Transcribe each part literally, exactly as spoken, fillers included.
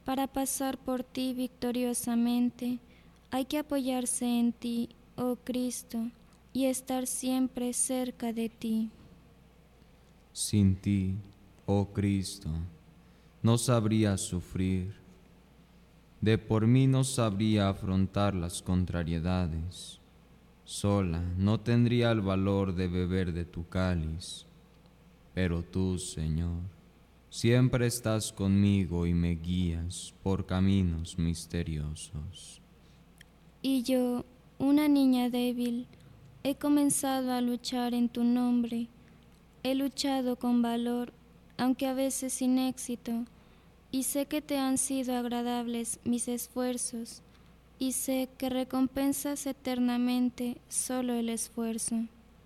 Para pasar por ti victoriosamente, hay que apoyarse en ti, oh Cristo, y estar siempre cerca de ti. Sin ti, oh Cristo, no sabría sufrir. De por mí no sabría afrontar las contrariedades. Sola no tendría el valor de beber de tu cáliz. Pero tú, Señor, siempre estás conmigo y me guías por caminos misteriosos. Y yo, una niña débil, he comenzado a luchar en tu nombre. He luchado con valor, aunque a veces sin éxito, y sé que te han sido agradables mis esfuerzos, y sé que recompensas eternamente solo el esfuerzo.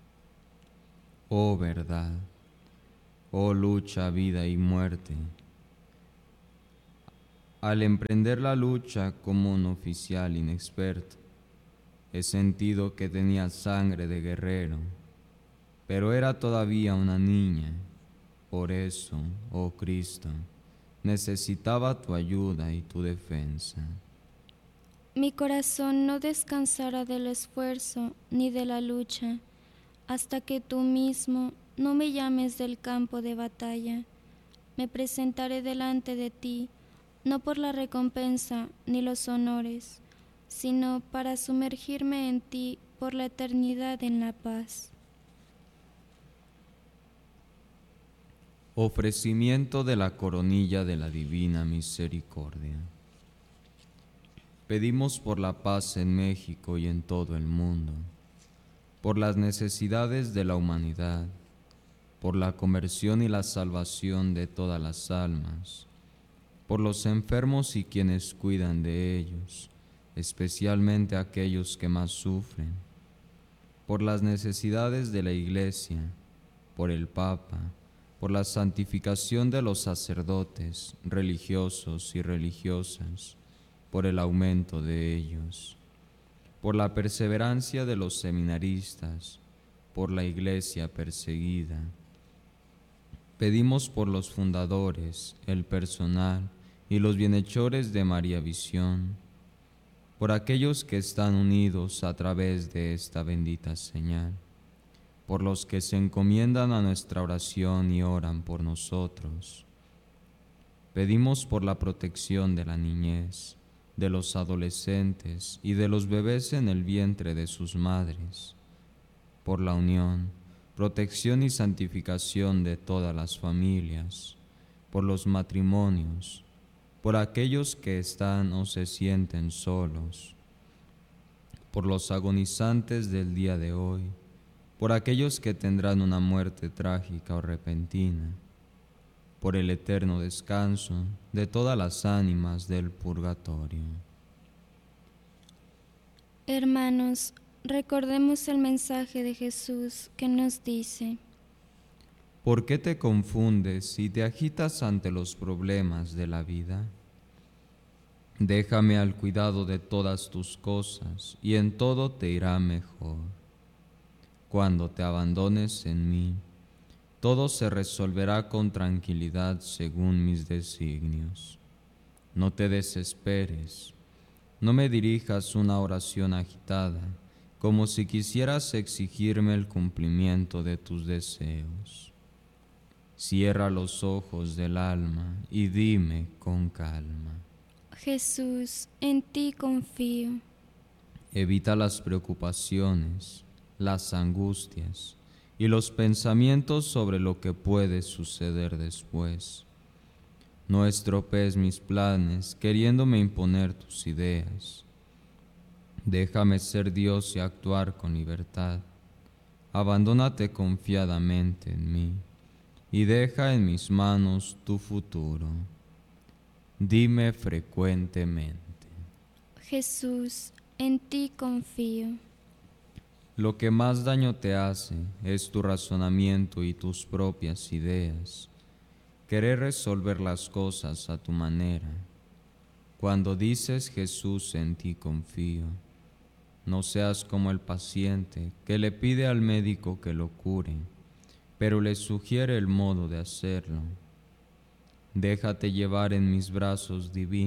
Oh verdad, oh lucha, vida y muerte. Al emprender la lucha como un oficial inexperto, he sentido que tenía sangre de guerrero, pero era todavía una niña. Por eso, oh Cristo, necesitaba tu ayuda y tu defensa. Mi corazón no descansará del esfuerzo ni de la lucha, hasta que tú mismo no me llames del campo de batalla. Me presentaré delante de ti, no por la recompensa ni los honores, sino para sumergirme en ti por la eternidad en la paz. Ofrecimiento de la coronilla de la Divina Misericordia. Pedimos por la paz en México y en todo el mundo, por las necesidades de la humanidad, por la conversión y la salvación de todas las almas, por los enfermos y quienes cuidan de ellos, especialmente aquellos que más sufren, por las necesidades de la Iglesia, por el Papa, por la santificación de los sacerdotes, religiosos y religiosas, por el aumento de ellos, por la perseverancia de los seminaristas, por la Iglesia perseguida. Pedimos por los fundadores, el personal y los bienhechores de María Visión, por aquellos que están unidos a través de esta bendita señal, por los que se encomiendan a nuestra oración y oran por nosotros. Pedimos por la protección de la niñez, de los adolescentes y de los bebés en el vientre de sus madres, por la unión, protección y santificación de todas las familias, por los matrimonios, por aquellos que están o se sienten solos, por los agonizantes del día de hoy, por aquellos que tendrán una muerte trágica o repentina, por el eterno descanso de todas las ánimas del purgatorio. Hermanos, recordemos el mensaje de Jesús que nos dice: ¿Por qué te confundes y te agitas ante los problemas de la vida? Déjame al cuidado de todas tus cosas, y en todo te irá mejor. Cuando te abandones en mí, todo se resolverá con tranquilidad según mis designios. No te desesperes, no me dirijas una oración agitada, como si quisieras exigirme el cumplimiento de tus deseos. Cierra los ojos del alma y dime con calma. Jesús, en ti confío. Evita las preocupaciones, las angustias y los pensamientos sobre lo que puede suceder después. No estropees mis planes queriéndome imponer tus ideas. Déjame ser Dios y actuar con libertad. Abandónate confiadamente en mí y deja en mis manos tu futuro. Dime frecuentemente: Jesús, en ti confío. lo que más daño te hace es tu razonamiento y tus propias ideas. Querer resolver las cosas a tu manera. Cuando dices Jesús, en ti confío, no seas como el paciente que le pide al médico que lo cure, pero le sugiere el modo de hacerlo. Déjate llevar en mis brazos divinos